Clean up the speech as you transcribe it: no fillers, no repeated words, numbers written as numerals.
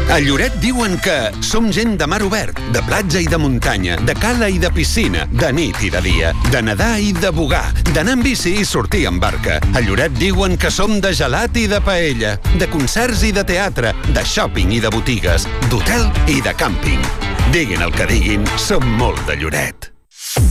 A Lloret diuen que som gent de mar obert, de platja i de muntanya, de cala i de piscina, de nit i de dia, de nedar i de bugar, d'anar amb bici i sortir amb barca. A Lloret diuen que som de gelat i de paella, de concerts i de teatre, de shopping i de botigues, d'hotel i de càmping. Diguin el que diguin, som molt de Lloret.